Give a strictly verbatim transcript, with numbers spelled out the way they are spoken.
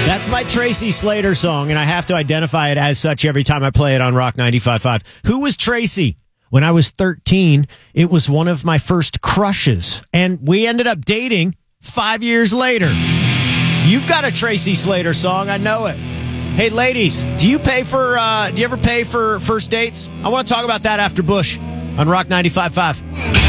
That's my Tracy Slater song, and I have to identify it as such every time I play it on Rock ninety-five point five. Who was Tracy? When I was thirteen, it was one of my first crushes, and we ended up dating five years later. You've got a Tracy Slater song, I know it. Hey, ladies, do you pay for, uh, do you ever pay for first dates? I want to talk about that after Bush on Rock ninety-five point five.